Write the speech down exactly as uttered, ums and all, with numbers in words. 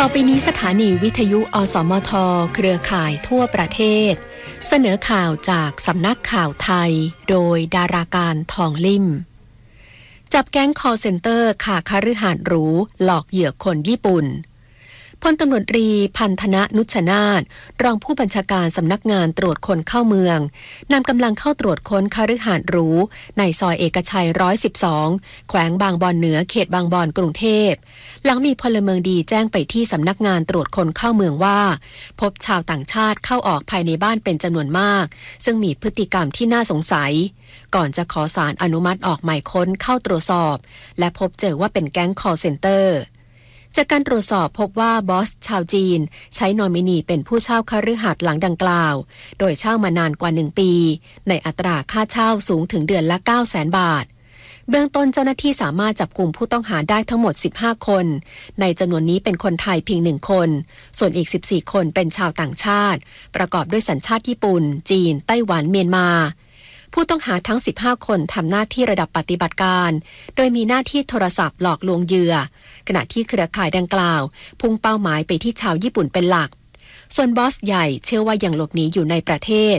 อไปนี้สถานีวิทยุอสมทเครือข่ายทั่วประเทศเสนอข่าวจากสำนักข่าวไทยโดยดาราการทองลิ่มจับแก๊ง call center ขาคฤหาสน์หรูหลอกเหยื่อคนญี่ปุ่นพลตำรวจตรีพันธนะนุชนาถรองผู้บัญชาการสำนักงานตรวจคนเข้าเมืองนำกำลังเข้าตรวจค้นคฤหาสน์หรูในซอยเอกชัยหนึ่งร้อยสิบสองแขวงบางบอนเหนือเขตบางบอนกรุงเทพหลังมีพลเมืองดีแจ้งไปที่สำนักงานตรวจคนเข้าเมืองว่าพบชาวต่างชาติเข้าออกภายในบ้านเป็นจำนวนมากซึ่งมีพฤติกรรมที่น่าสงสัยก่อนจะขอศาลอนุมัติออกหมายค้นเข้าตรวจสอบและพบเจอว่าเป็นแก๊ง call centerจากการตรวจสอบพบว่าบอสชาวจีนใช้นอมินีเป็นผู้เช่าคฤหาสน์หลังดังกล่าวโดยเช่ามานานกว่าหนึ่งปีในอัตราค่าเช่าสูงถึงเดือนละ เก้าแสน บาทเบื้องต้นเจ้าหน้าที่สามารถจับกลุ่มผู้ต้องหาได้ทั้งหมดสิบห้าคนในจำนวนนี้เป็นคนไทยเพียงหนึ่งคนส่วนอีกสิบสี่คนเป็นชาวต่างชาติประกอบด้วยสัญชาติญี่ปุ่นจีนไต้หวันเมียนมาผู้ต้องหาทั้งสิบห้าคนทำหน้าที่ระดับปฏิบัติการโดยมีหน้าที่โทรศัพท์หลอกลวงเหยื่อขณะที่เครือข่ายดังกล่าวพุ่งเป้าหมายไปที่ชาวญี่ปุ่นเป็นหลักส่วนบอสใหญ่เชื่อว่ายังหลบหนีอยู่ในประเทศ